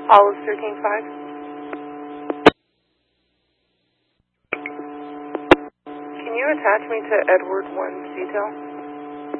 Olive 13-5. Can you attach me to Edward 1 detail?